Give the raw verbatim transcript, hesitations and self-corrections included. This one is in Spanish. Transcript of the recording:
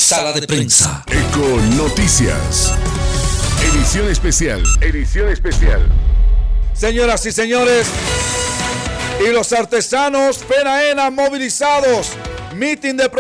Sala de Prensa. Eco Noticias. Edición especial. Edición especial. Señoras y señores, y los artesanos Penaena movilizados. Meeting de